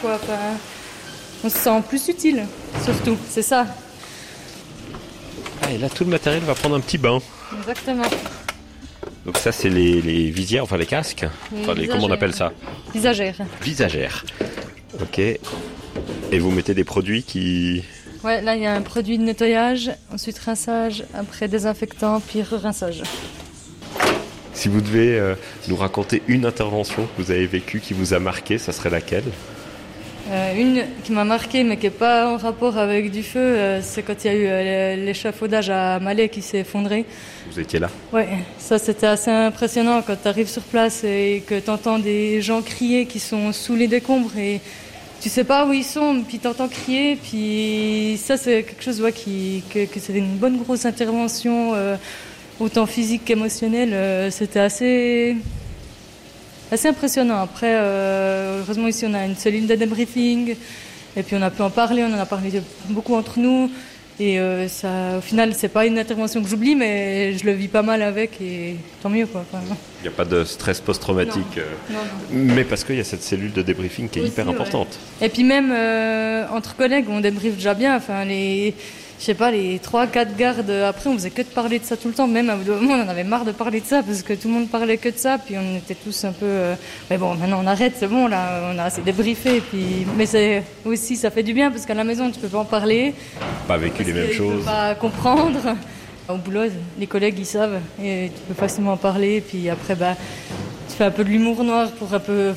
quoi. Enfin, on se sent plus utile, surtout, c'est ça. Ah, et là, tout le matériel va prendre un petit bain. Exactement. Donc ça, c'est les visières, enfin les casques. Comment on appelle ça ? Visagères. Visagères. Ok. Et vous mettez des produits qui... Ouais, là, il y a un produit de nettoyage, ensuite rinçage, après désinfectant, puis rinçage. Si vous devez nous raconter une intervention que vous avez vécue qui vous a marqué, ça serait laquelle ? Une qui m'a marquée, mais qui n'est pas en rapport avec du feu, c'est quand il y a eu l'échafaudage à Malais qui s'est effondré. Vous étiez là ? Ouais, ça c'était assez impressionnant quand tu arrives sur place et que tu entends des gens crier qui sont sous les décombres et tu sais pas où ils sont, puis tu entends crier, puis ça c'est quelque chose que c'était une bonne grosse intervention, autant physique qu'émotionnelle, c'était assez impressionnant. Après, heureusement ici on a une cellule de débriefing et puis on a pu en parler, on en a parlé beaucoup entre nous et ça, au final c'est pas une intervention que j'oublie mais je le vis pas mal avec et tant mieux quoi. Enfin, il n'y a pas de stress post-traumatique, non. Mais parce qu'il y a cette cellule de débriefing qui est hyper importante. Ouais. Et puis même entre collègues on débriefe déjà bien, enfin les 3-4 gardes, après on faisait que de parler de ça tout le temps, même à un moment on en avait marre de parler de ça parce que tout le monde parlait que de ça, puis on était tous un peu mais bon maintenant on arrête, c'est bon là, on a assez débriefé, puis mais c'est aussi ça fait du bien parce qu'à la maison tu peux pas en parler, pas vécu les mêmes choses, tu peux pas comprendre. Au boulot les collègues ils savent et tu peux facilement en parler, puis après tu fais un peu de l'humour noir pour un peu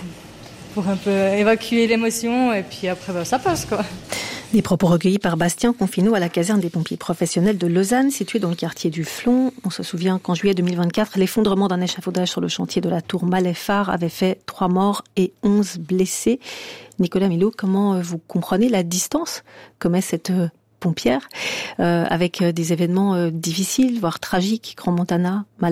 évacuer l'émotion et puis après ça passe quoi. Des propos recueillis par Bastien Confineau à la caserne des pompiers professionnels de Lausanne, située dans le quartier du Flon. On se souvient qu'en juillet 2024, l'effondrement d'un échafaudage sur le chantier de la tour Malais-Phare avait fait 3 morts et 11 blessés. Nicolas Milot, comment vous comprenez la distance que met cette pompière avec des événements difficiles, voire tragiques, Grand Montana, Malais ?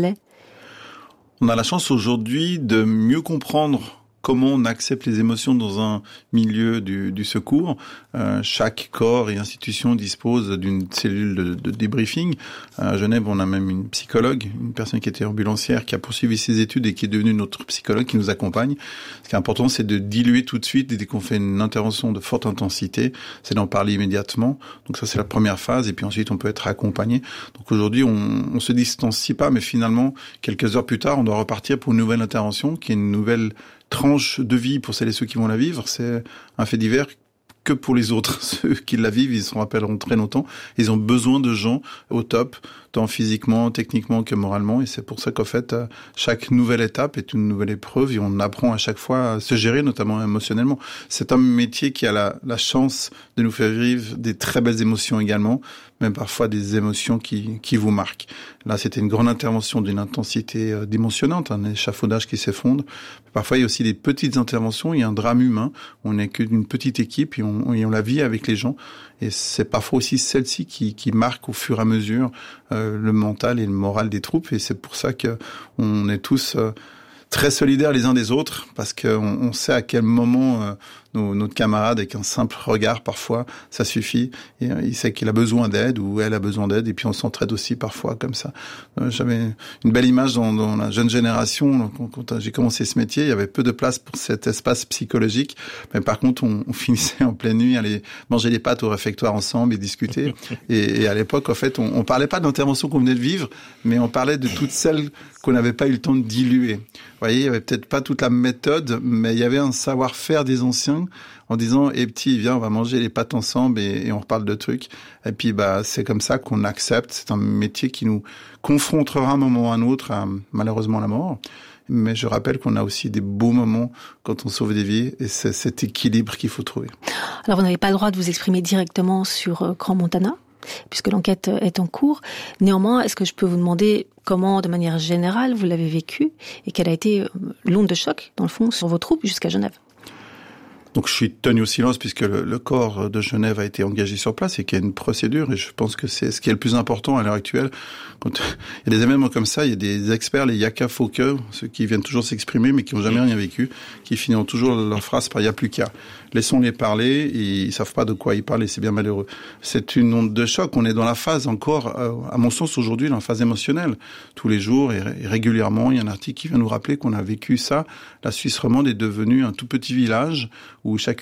On a la chance aujourd'hui de mieux comprendre comment on accepte les émotions dans un milieu du secours. Chaque corps et institution dispose d'une cellule de débriefing. À Genève, on a même une psychologue, une personne qui était ambulancière, qui a poursuivi ses études et qui est devenue notre psychologue, qui nous accompagne. Ce qui est important, c'est de diluer tout de suite, dès qu'on fait une intervention de forte intensité, c'est d'en parler immédiatement. Donc ça, c'est la première phase. Et puis ensuite, on peut être accompagné. Donc aujourd'hui, on se distancie pas, mais finalement, quelques heures plus tard, on doit repartir pour une nouvelle intervention, qui est une nouvelle tranche de vie pour celles et ceux qui vont la vivre. C'est un fait divers que pour les autres. Ceux qui la vivent, ils s'en rappelleront très longtemps. Ils ont besoin de gens au top, tant physiquement, techniquement que moralement. Et c'est pour ça qu'en fait, chaque nouvelle étape est une nouvelle épreuve et on apprend à chaque fois à se gérer, notamment émotionnellement. C'est un métier qui a la chance de nous faire vivre des très belles émotions également, même parfois des émotions qui vous marquent. Là, c'était une grande intervention d'une intensité émotionnante, un échafaudage qui s'effondre. Parfois, il y a aussi des petites interventions, il y a un drame humain. On n'est qu'une petite équipe et on la vit avec les gens. Et c'est parfois aussi celle-ci qui marque au fur et à mesure le mental et le moral des troupes. Et c'est pour ça que on est tous très solidaires les uns des autres, parce qu'on sait à quel moment notre camarade, avec un simple regard parfois, ça suffit. Et il sait qu'il a besoin d'aide ou elle a besoin d'aide, et puis on s'entraide aussi parfois comme ça. J'avais une belle image dans la jeune génération. Quand j'ai commencé ce métier, il y avait peu de place pour cet espace psychologique, mais par contre on finissait en pleine nuit, aller manger les pâtes au réfectoire ensemble et discuter. Et à l'époque, en fait, on parlait pas d'intervention qu'on venait de vivre, mais on parlait de toutes celles qu'on n'avait pas eu le temps de diluer. Vous voyez, il y avait peut-être pas toute la méthode, mais il y avait un savoir-faire des anciens en disant petit, viens, on va manger les pâtes ensemble et on reparle de trucs. Et puis c'est comme ça qu'on accepte. C'est un métier qui nous confrontera un moment ou un autre à malheureusement la mort. Mais je rappelle qu'on a aussi des beaux moments quand on sauve des vies, et c'est cet équilibre qu'il faut trouver. Alors vous n'avez pas le droit de vous exprimer directement sur Grand Montana, puisque l'enquête est en cours. Néanmoins, est-ce que je peux vous demander comment, de manière générale, vous l'avez vécu et quelle a été l'onde de choc, dans le fond, sur vos troupes jusqu'à Genève ? Donc je suis tenu au silence puisque le corps de Genève a été engagé sur place et qu'il y a une procédure, et je pense que c'est ce qui est le plus important à l'heure actuelle. Quand il y a des événements comme ça, il y a des experts, les yaka fauqueux, ceux qui viennent toujours s'exprimer mais qui n'ont jamais rien vécu, qui finissent toujours leur phrase par « il n'y a plus qu'à ». Laissons-les parler, ils savent pas de quoi ils parlent et c'est bien malheureux. C'est une onde de choc. On est dans la phase encore, à mon sens aujourd'hui, dans la phase émotionnelle. Tous les jours et régulièrement, il y a un article qui vient nous rappeler qu'on a vécu ça. La Suisse romande est devenue un tout petit village où chacune